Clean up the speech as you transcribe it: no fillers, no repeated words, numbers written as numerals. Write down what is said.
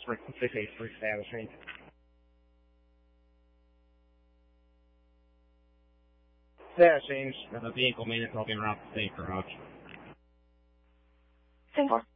683 establishment. Status change. The vehicle made it to be around the state garage. 10-4.